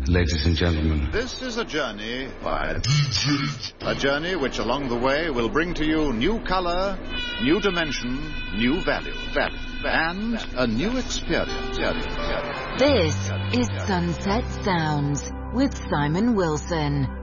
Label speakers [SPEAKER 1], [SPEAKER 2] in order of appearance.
[SPEAKER 1] Ladies and gentlemen,
[SPEAKER 2] this is a journey by DJ. A journey which along the way will bring to you new color, new dimension, new value, and a new experience.
[SPEAKER 3] This is Sunset Sounds with Simon Wilson.